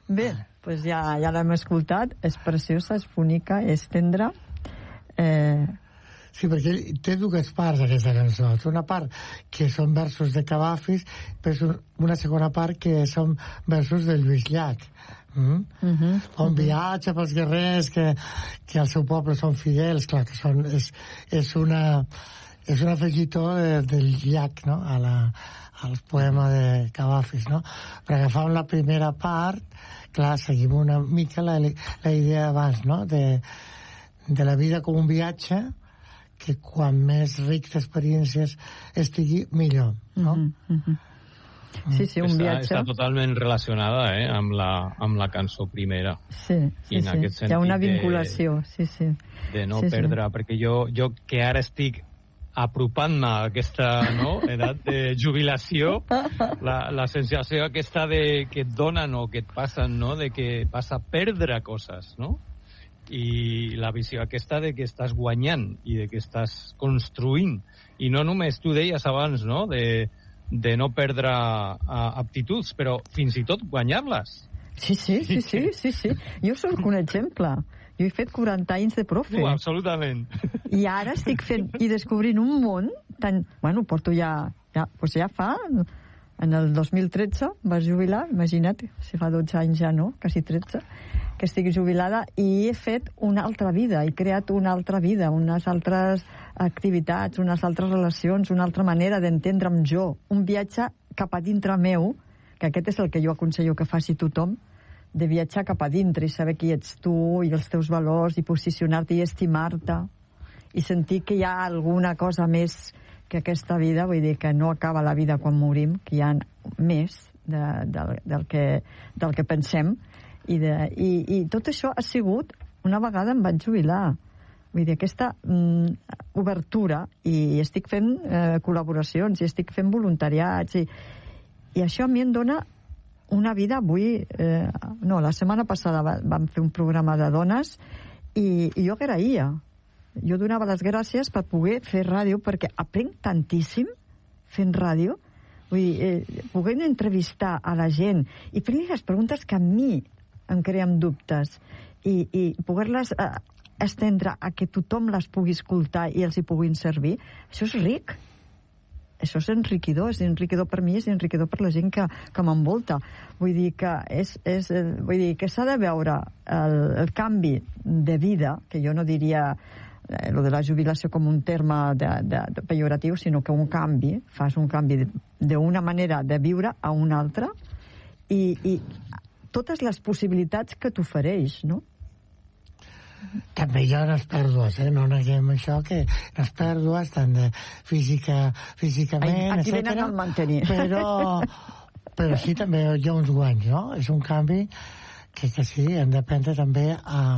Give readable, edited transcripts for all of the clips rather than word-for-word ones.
Bé, doncs ja l'hem escoltat, és preciosa, és bonica, és tendra. Sí, perquè té dues parts aquesta cançó. Té una part que són versos de Cavafis, però una segona part que són versos de Lluís Llach. On viatja pels guerrers que al seu poble són fidels, clar que és un afegitó del Llach, no? al poema de Cavafis, no? Per agafar la primera part, clar, seguim una mica la idea abans, no? De la vida com un viatge, que quan més ric d'experiències estigui, millor, no? Sí, un viatge. Està totalment relacionada amb la cançó primera. Sí. Hi ha una vinculació, sí. De no perdre, perquè jo que ara estic apropant-me a aquesta edat de jubilació, la sensació aquesta que et donen o que et passen, no? De que vas a perdre coses, no? I la visió aquesta de que estàs guanyant i de que estàs construint. I no només, tu deies abans, no?, de no perdre aptituds, però fins i tot guanyar-les. Sí. Jo soc un exemple. Jo he fet 40 anys de profe. Absolutament. I ara estic fent i descobrint un món tan... Bueno, porto ja fa... En el 2013 vas jubilar, imagina't, si fa 12 anys ja no, quasi 13, que estic jubilada, i he fet una altra vida, he creat una altra vida, unes altres activitats, unes altres relacions, una altra manera d'entendre'm jo, un viatge cap a dintre meu, que aquest és el que jo aconsello que faci tothom, de viatjar cap a dintre i saber qui ets tu i els teus valors i posicionar-te i estimar-te i sentir que hi ha alguna cosa més que aquesta vida, vull dir que no acaba la vida quan morim, que hi ha més del que pensem i tot això ha sigut una vegada em vaig jubilar, vull dir aquesta obertura, i estic fent col·laboracions i estic fent voluntariats i això a mi em dona una vida. Avui la setmana passada vam fer un programa de dones i jo agraïa. Jo donava les gràcies per poder fer ràdio, perquè aprenc tantíssim fent ràdio, vull dir, poder entrevistar a la gent i fer-li les preguntes que a mi em creen dubtes i poder-les estendre a que tothom les pugui escoltar i els hi puguin servir. Això és ric. Això és enriquidor per mi, és enriquidor per la gent que m'envolta. Vull dir que s'ha de veure el canvi de vida, que jo no diria lo de la jubilació com un terme de pejoratiu, sinó que fas un canvi d'una manera de viure a una altra i totes les possibilitats que t'ofereix, no? També hi ha unes pèrdues, no neguem això, que les pèrdues tant de físicament, aquí venen al mantenir. Però sí, també hi ha uns guanys, no? És un canvi que sí, hem d'aprendre també a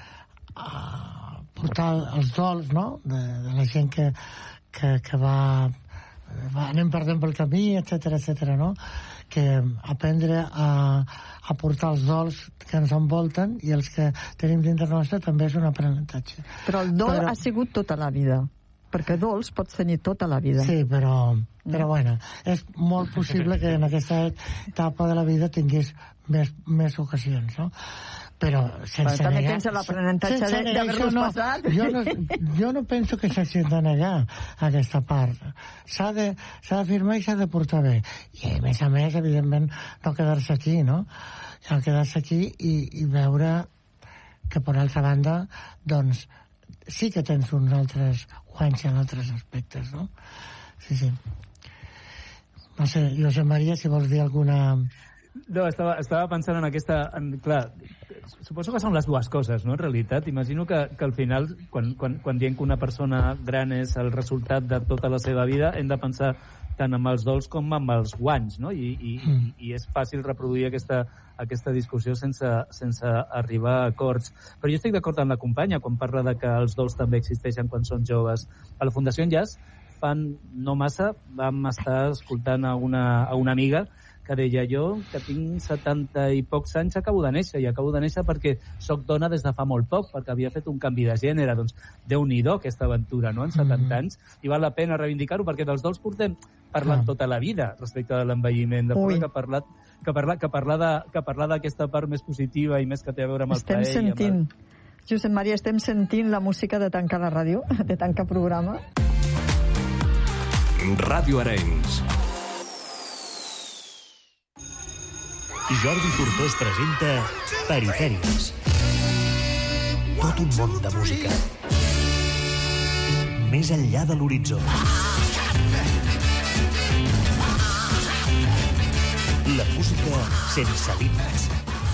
portar els dols, no?, de la gent que va anem perdent pel camí, etcètera, no?, que aprendre a portar els dols que ens envolten i els que tenim dintre nostre també és un aprenentatge. Però el dol ha sigut tota la vida, perquè dols pots tenir tota la vida. Sí, però bueno, és molt possible que en aquesta etapa de la vida tinguis més ocasions, no? Però sense també negar... tens l'aprenentatge d'haver-los passat. Jo no penso que s'hagi de negar aquesta part. S'ha d'afirmar i s'ha de portar bé. I a més, evidentment, no quedar-se aquí, no? Quedar-se aquí i veure que, per altra banda, doncs, sí que tens uns altres guanys en altres aspectes, no? Sí. No sé, Josep Maria, si vols dir alguna... No, estava pensant en aquesta... Clar, suposo que són les dues coses, no?, en realitat. Imagino que al final, quan diem que una persona gran és el resultat de tota la seva vida, hem de pensar tant amb els dols com amb els guanys, no? I és fàcil reproduir aquesta discussió sense arribar a acords. Però jo estic d'acord amb la companya quan parla de que els dols també existeixen quan són joves. A la Fundació Enllaç, no massa, vam estar escoltant a una amiga que deia jo, que tinc 70 i pocs anys, acabo de néixer, i acabo de néixer perquè sóc dona des de fa molt poc, perquè havia fet un canvi de gènere. Doncs Déu-n'hi-do aquesta aventura, no?, en 70 anys, i val la pena reivindicar-ho, perquè dels dos portem parlant tota la vida respecte de l'envelliment, de forma que parlar d'aquesta part més positiva i més que té a veure amb el plaer. Estem sentint, Josep Maria, estem sentint la música de tancar la ràdio, de tancar programa. Ràdio Arenys. Jordi Tortós presenta Perifèries. Tot un món de música. Més enllà de l'horitzó. La música sense límits.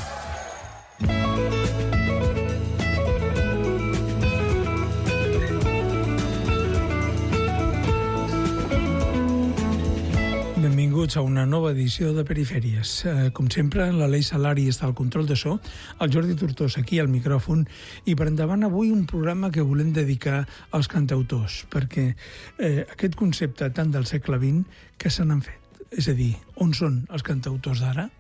Benvinguts a una nova edició de Perifèries. Com sempre, l'Aleix Salari està al control de so, el Jordi Tortós aquí al micròfon, i per endavant avui un programa que volem dedicar als cantautors, perquè aquest concepte tant del segle XX que se n'han fet. És a dir, on són els cantautors d'ara?